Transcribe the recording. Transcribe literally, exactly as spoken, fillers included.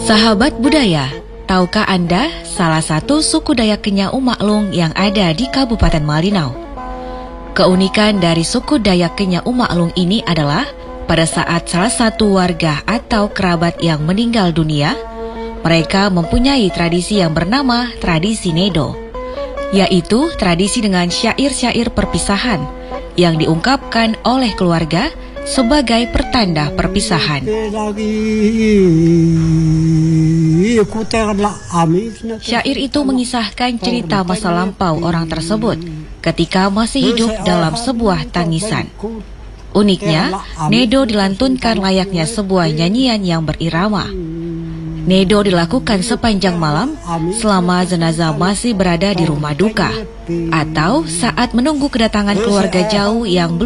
Sahabat budaya, tahukah Anda salah satu suku Dayak Kenya Umaklung yang ada di Kabupaten Malinau? Keunikan dari suku Dayak Kenya Umaklung ini adalah pada saat salah satu warga atau kerabat yang meninggal dunia, mereka mempunyai tradisi yang bernama tradisi Nedo, yaitu tradisi dengan syair-syair perpisahan yang diungkapkan oleh keluarga sebagai pertanda perpisahan. Syair itu mengisahkan cerita masa lampau orang tersebut ketika masih hidup dalam sebuah tangisan. Uniknya, Nedo dilantunkan layaknya sebuah nyanyian yang berirama. Nedo dilakukan sepanjang malam selama jenazah masih berada di rumah duka atau saat menunggu kedatangan keluarga jauh yang belum